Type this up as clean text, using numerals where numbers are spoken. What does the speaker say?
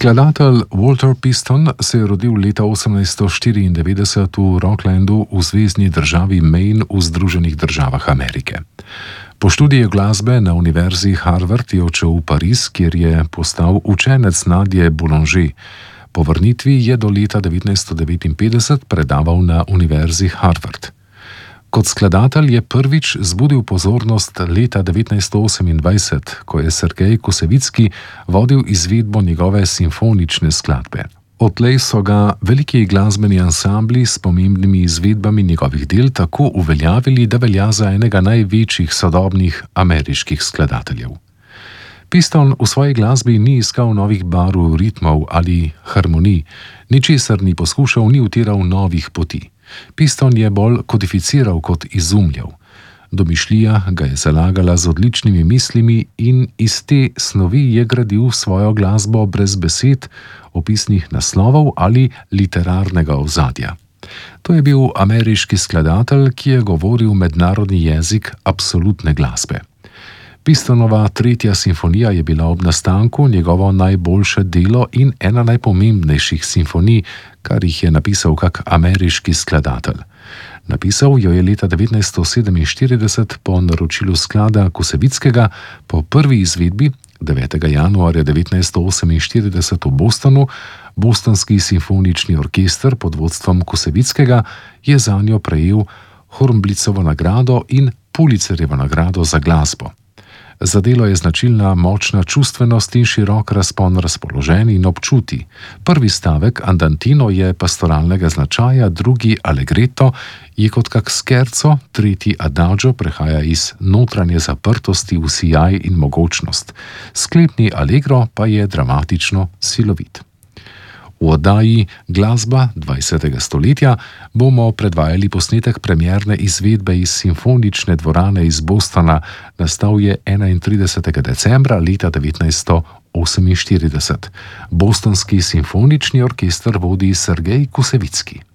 Skladatelj Walter Piston se je rodil leta 1894 v Rocklandu v zvezni državi Maine v Združenih državah Amerike. Po študiju glasbe na univerzi Harvard je odšel v Pariz, kjer je postal učenec Nadje Boulanger. Po vrnitvi je do leta 1959 predaval na univerzi Harvard. Kot skladatelj je prvič zbudil pozornost leta 1928, ko je Sergej Kusevitski vodil izvedbo njegove simfonične skladbe. Odtlej so ga veliki glasbeni ansambli s pomembnimi izvedbami njegovih del tako uveljavili, da velja za enega največjih sodobnih ameriških skladateljev. Piston v svoji glasbi ni iskal novih barv, ritmov ali harmonij, ničesar ni poskušal, ni utiral novih poti. Piston je bolj kodificiral kot izumljal. Domišljija ga je zalagala z odličnimi mislimi in iz te snovi je gradil svojo glasbo brez besed, opisnih naslovov ali literarnega ozadja. To je bil ameriški skladatelj, ki je govoril mednarodni jezik absolutne glasbe. Pistonova tretja simfonija je bila ob nastanku njegovo najboljše delo in ena najpomembnejših simfonij, kar jih je napisal kak ameriški skladatelj. Napisal jo je leta 1947 po naročilu sklada Kusevickega po prvi izvedbi 9. januarja 1948 v Bostonu. Bostonski simfonični orkester pod vodstvom Kusevickega je zanjo prejel Hornblitzovo nagrado in Pulitzerjevo nagrado za glasbo. Za delo je značilna močna čustvenost in širok razpon razpoloženj in občutij. Prvi stavek Andantino je pastoralnega značaja, drugi Allegretto je kot kak scherzo, tretji Adagio prehaja iz notranje zaprtosti v sijaj in mogočnost. Sklepni Allegro pa je dramatično silovit. V oddaji Glasba 20. stoletja bomo predvajali posnetek premierne izvedbe iz simfonične dvorane iz Bostona, nastal je 31. decembra leta 1948. Bostonski simfonični orkester vodi Sergej Kusevitski.